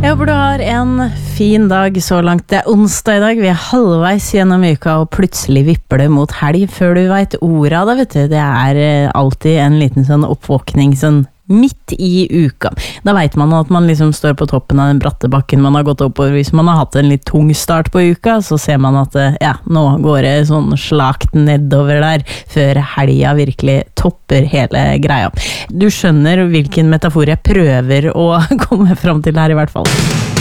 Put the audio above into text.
Jeg håper du har en fin dag så langt. Det onsdag I dag, vi halvveis gjennom uka, og plutselig vipper det mot helg før du vet ordet av det, vet du. Det alltid en liten sånn oppvåkning sånn midt I uka. Da vet man at man liksom står på toppen av den bratte bakken man har gått oppover. Hvis man har hatt en litt tung start på uka, så ser man at nå går det sånn slakt nedover der, før helga virkelig topper hele greia. Du skjønner hvilken metafor jeg prøver å komme fram til her I hvert fall.